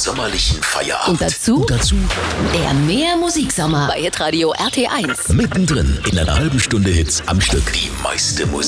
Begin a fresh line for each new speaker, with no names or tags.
sommerlichen Feierabend.
Und dazu der Mehr Musiksommer bei Hitradio RT1.
Mittendrin in einer halben Stunde Hits am Stück. Die meiste Musik.